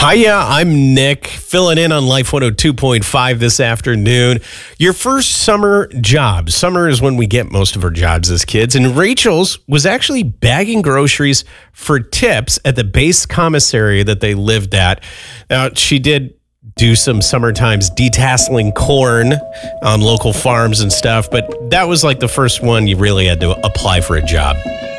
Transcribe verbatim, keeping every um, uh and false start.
Hiya, I'm Nick, filling in on Life one oh two point five this afternoon. Your first summer job. Summer is when we get most of our jobs as kids, and Rachel's was actually bagging groceries for tips at the base commissary that they lived at. Now, she did do some summer times detasseling corn on local farms and stuff, but that was like the first one you really had to apply for a job.